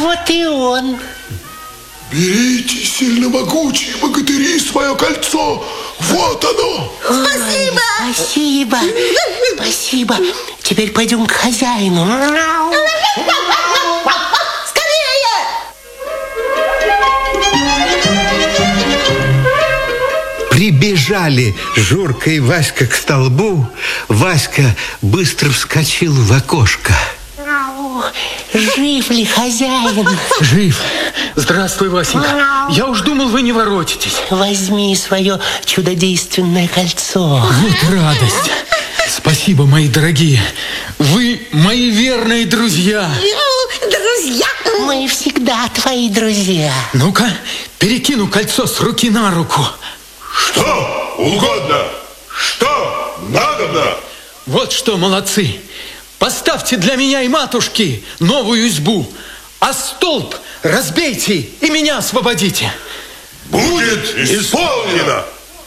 вот и он. Берите, сильно могучие богатыри, свое кольцо. Вот оно. Спасибо. Спасибо. Спасибо. Теперь пойдем к хозяину. Скорее! Прибежали Журка и Васька к столбу. Васька быстро вскочил в окошко. Жив ли хозяин? Жив. Здравствуй, Васенька. Я уж думал, вы не воротитесь. Возьми свое чудодейственное кольцо. Вот радость. Спасибо, мои дорогие. Вы мои верные друзья. Друзья. Мы всегда твои друзья. Ну-ка, перекину кольцо с руки на руку. Что угодно, что надобно. Вот что, молодцы. Поставьте для меня и матушки новую избу, а столб разбейте и меня освободите. Будет исполнено.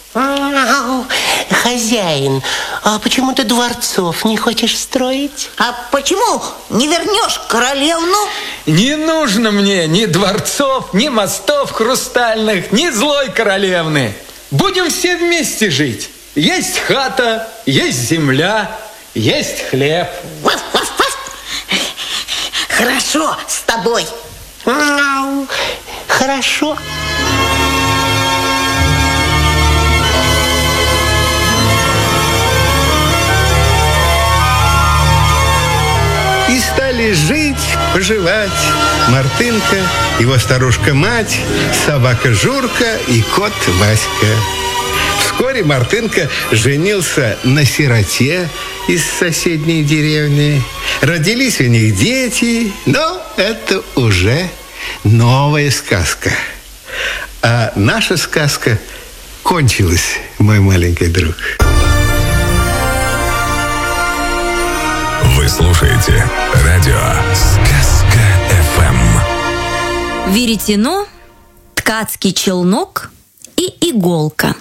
Хозяин, а почему ты дворцов не хочешь строить? А почему не вернешь королевну? Не нужно мне ни дворцов, ни мостов хрустальных, ни злой королевны. Будем все вместе жить. Есть хата, есть земля, есть хлеб. Хорошо с тобой. Хорошо. И стали жить, поживать Мартынка, его старушка-мать, собака Журка и кот Васька. Вскоре Мартынка женился на сироте из соседней деревни. Родились у них дети, но это уже новая сказка. А наша сказка кончилась, мой маленький друг. Вы слушаете радио Сказка-ФМ. Веретено, ткацкий челнок и иголка.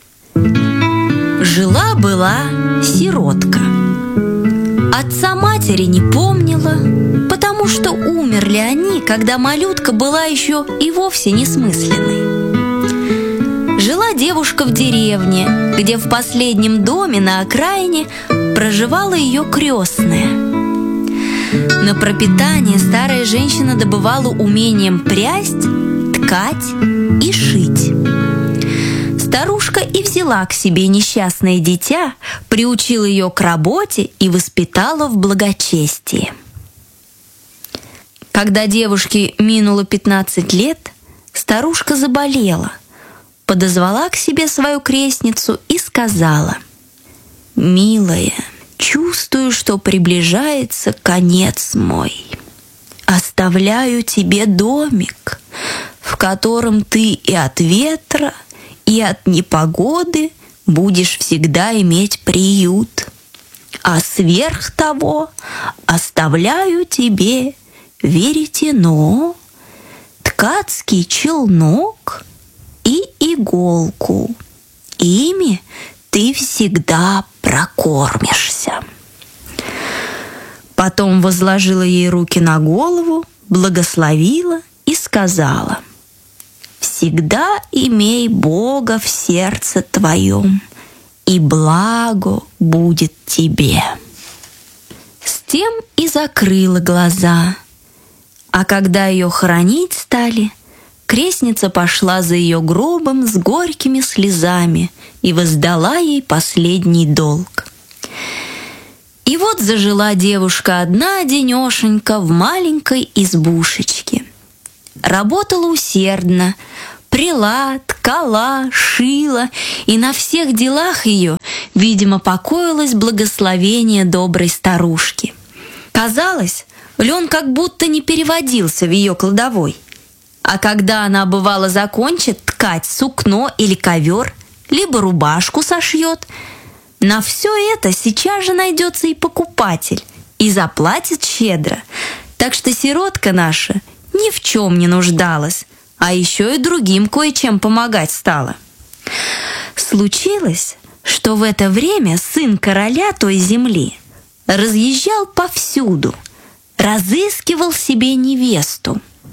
Жила-была сиротка. Отца матери не помнила, потому что умерли они, когда малютка была еще и вовсе несмысленной. Жила девушка в деревне, где в последнем доме на окраине проживала ее крестная. На пропитание старая женщина добывала умением прясть, ткать и шить. Старушка и взяла к себе несчастное дитя, приучила ее к работе и воспитала в благочестии. Когда девушке минуло 15 лет, старушка заболела, подозвала к себе свою крестницу и сказала: «Милая, чувствую, что приближается конец мой. Оставляю тебе домик, в котором ты и от ветра, и от непогоды будешь всегда иметь приют. А сверх того оставляю тебе веретено, ткацкий челнок и иголку. Ими ты всегда прокормишься». Потом возложила ей руки на голову, благословила и сказала: «Всегда имей Бога в сердце твоем, и благо будет тебе». С тем и закрыла глаза. А когда ее хоронить стали, крестница пошла за ее гробом с горькими слезами и воздала ей последний долг. И вот зажила девушка одна-одинешенька в маленькой избушечке. Работала усердно, пряла, ткала, шила, и на всех делах ее, видимо, покоилось благословение доброй старушки. Казалось, лен как будто не переводился в ее кладовой. А когда она, бывало, закончит ткать сукно или ковер, либо рубашку сошьет, на все это сейчас же найдется и покупатель, и заплатит щедро. Так что сиротка наша ни в чем не нуждалась, а еще и другим кое-чем помогать стала. Случилось, что в это время сын короля той земли разъезжал повсюду, разыскивал себе невесту.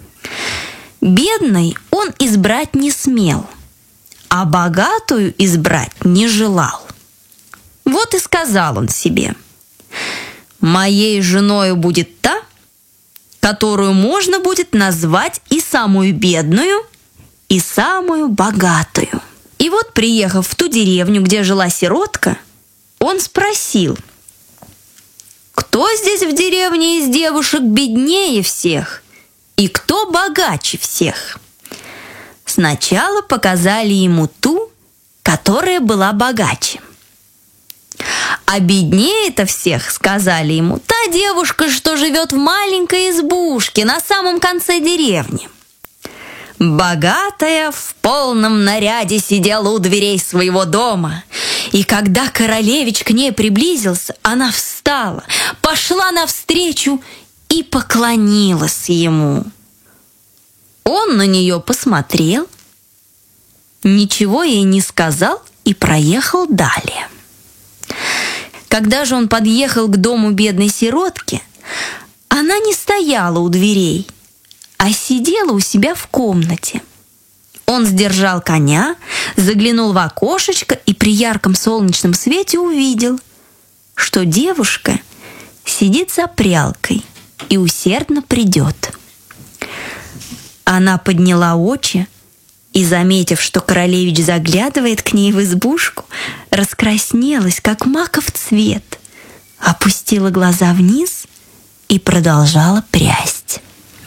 Бедной он избрать не смел, а богатую избрать не желал. Вот и сказал он себе: «Моей женою будет та, которую можно будет назвать и самую бедную, и самую богатую». И вот, приехав в ту деревню, где жила сиротка, он спросил: «Кто здесь в деревне из девушек беднее всех? И кто богаче всех?» Сначала показали ему ту, которая была богаче. А беднее-то всех, сказали ему, та девушка, что живет в маленькой избушке на самом конце деревни. Богатая в полном наряде сидела у дверей своего дома. И когда королевич к ней приблизился, она встала, пошла навстречу и поклонилась ему. Он на нее посмотрел, ничего ей не сказал и проехал далее. Когда же он подъехал к дому бедной сиротки, она не стояла у дверей, а сидела у себя в комнате. Он сдержал коня, заглянул в окошечко и при ярком солнечном свете увидел, что девушка сидит за прялкой и усердно придет. Она подняла очи и, заметив, что королевич заглядывает к ней в избушку, раскраснелась, как маков цвет, опустила глаза вниз и продолжала прясть.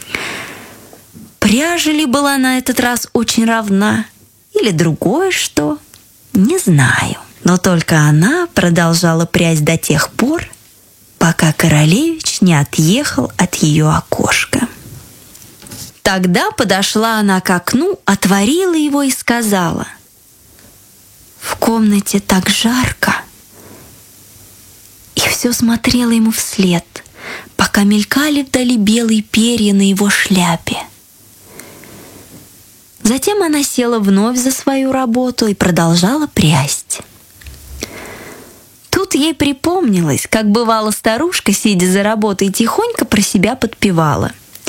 Пряжа ли была на этот раз очень равна, или другое что, не знаю. Но только она продолжала прясть до тех пор, пока королевич не отъехал от ее окошка. Тогда подошла она к окну, отворила его и сказала: «В комнате так жарко». И все смотрела ему вслед, пока мелькали вдали белые перья на его шляпе. Затем она села вновь за свою работу и продолжала прясть. Тут ей припомнилось, как бывало старушка, сидя за работой, тихонько про себя подпевала: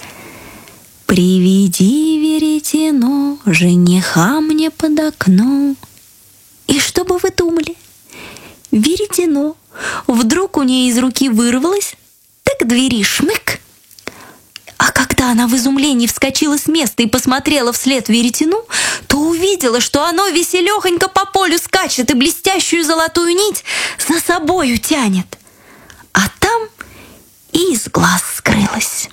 «Приведи веретено, жениха мне под окно». И что бы вы думали? Веретено вдруг у нее из руки вырвалось, так к двери шмык. А когда она в изумлении вскочила с места и посмотрела вслед веретену, то увидела, что оно веселехонько по полю скачет и блестящую золотую нить за собою тянет. А там и из глаз скрылась.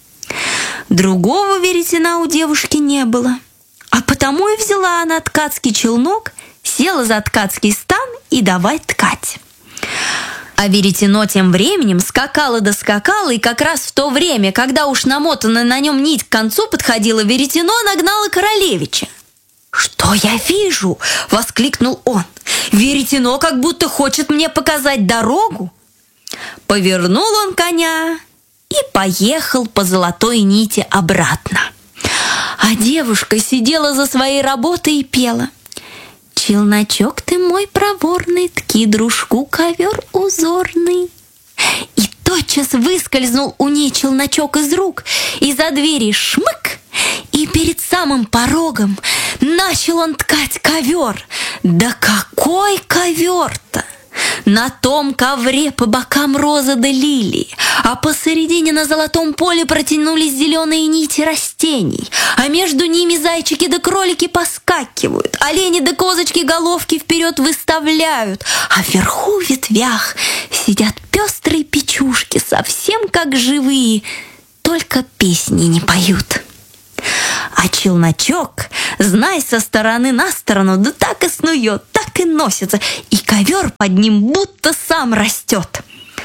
Другого веретена у девушки не было, а потому и взяла она ткацкий челнок, села за ткацкий стан и давай ткать. А веретено тем временем скакало да скакало, и как раз в то время, когда уж намотанная на нем нить к концу подходила, веретено нагнало королевича. «Что я вижу?» — воскликнул он. «Веретено как будто хочет мне показать дорогу». Повернул он коня и поехал по золотой нити обратно. А девушка сидела за своей работой и пела: «Челночок ты мой проворный, тки дружку ковер узорный». И тотчас выскользнул у ней челночок из рук, и за двери шмык, и перед самым порогом начал он ткать ковер. Да какой ковер-то! На том ковре по бокам розы да лилии, а посередине на золотом поле протянулись зеленые нити растений, а между ними зайчики да кролики поскакивают, олени да козочки головки вперед выставляют, а вверху в ветвях сидят пестрые печушки, совсем как живые, только песни не поют. А челночок, знай, со стороны на сторону, да так и снует, так и носится, и ковер под ним будто сам растет.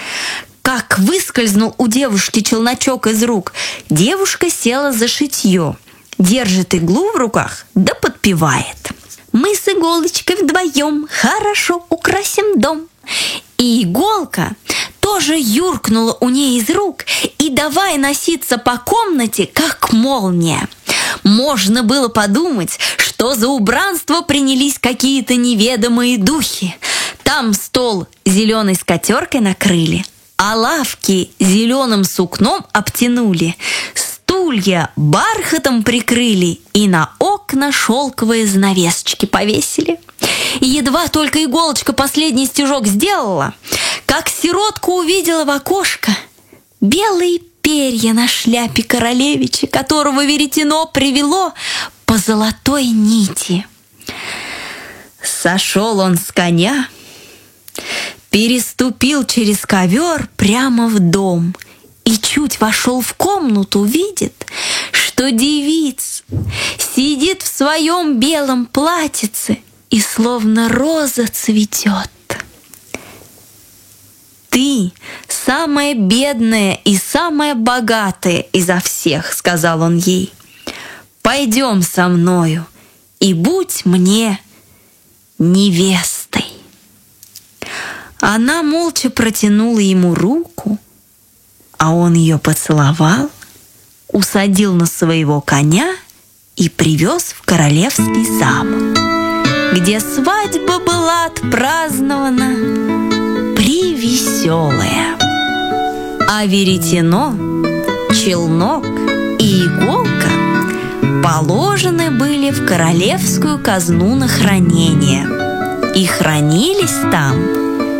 Как выскользнул у девушки челночок из рук, девушка села за шитье, держит иглу в руках, да подпевает: «Мы с иголочкой вдвоем хорошо украсим дом». И иголка тоже юркнула у ней из рук и давай носиться по комнате, как молния. Можно было подумать, что за убранство принялись какие-то неведомые духи. Там стол зеленой скатеркой накрыли, а лавки зеленым сукном обтянули, стулья стулья бархатом прикрыли и на окна шелковые занавесочки повесили. И едва только иголочка последний стежок сделала, как сиротка увидела в окошко белые перья на шляпе королевича, которого веретено привело по золотой нити. Сошел он с коня, переступил через ковер прямо в дом и чуть вошел в комнату, видит, что девица сидит в своем белом платьице и словно роза цветет. «Ты самая бедная и самая богатая изо всех», — сказал он ей. «Пойдем со мною и будь мне невестой». Она молча протянула ему руку, а он ее поцеловал, усадил на своего коня и привез в королевский замок, где свадьба была отпразднована превеселая. А веретено, челнок и иголка положены были в королевскую казну на хранение и хранились там